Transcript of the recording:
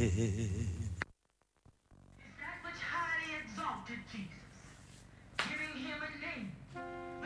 That which highly exalted Jesus, giving him a name